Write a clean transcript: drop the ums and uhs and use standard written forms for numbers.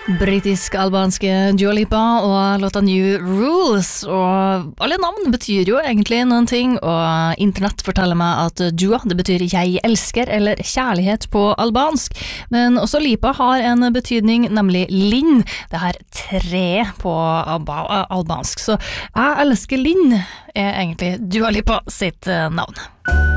Britisk-albanske Dua Lipa og låta New Rules, og alle navn betyr jo egentlig noen ting, og internett forteller meg at Dua, det betyr jeg elsker eller kjærlighet på albansk, men også Lipa har en betydning, nemlig Linn, det her tre på albansk, så jeg elsker Linn er egentlig Dua Lipa sitt navn.